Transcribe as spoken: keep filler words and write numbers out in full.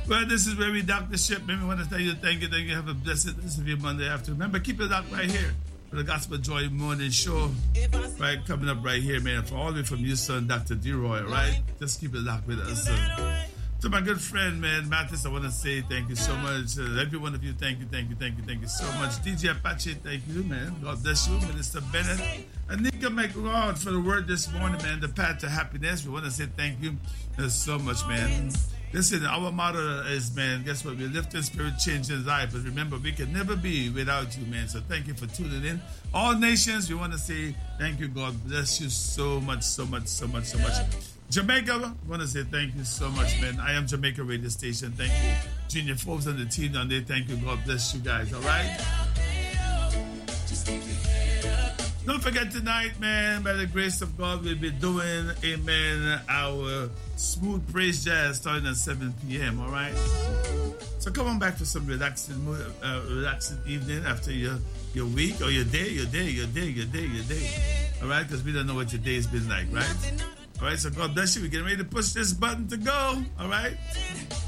Well, this is where we dock the ship. Maybe we want to tell you thank you, thank you. Have a blessed rest of your Monday afternoon. Remember, keep it locked right here for the Gospel Joy Morning Show. Right, coming up right here, man. For all the way from Houston, Doctor DeRoy, right? Just keep it locked with us. Uh, to my good friend, man, Mathis, I want to say thank you so much. Uh, every one of you, thank you, thank you, thank you, thank you so much. D J Apache, thank you, man. God bless you. Minister Bennett. Anika McLeod for the word this morning, man. The path to happiness. We want to say thank you uh, so much, man. Listen, our motto is, man, guess what? We lift in spirit, changing life. But remember, we can never be without you, man. So thank you for tuning in. All nations, we want to say thank you. God bless you so much, so much, so much, so much. Jamaica, we want to say thank you so much, man. I am Jamaica Radio Station. Thank you. Junior folks and the team down there, thank you. God bless you guys, all right? Don't forget tonight, man, by the grace of God, we'll be doing, amen, our smooth praise jazz starting at seven p.m., all right? So come on back for some relaxing uh, relaxing evening after your, your week or your day, your day, your day, your day, your day, all right? Because we don't know what your day's been like, right? All right, so God bless you. We're getting ready to push this button to go, all right?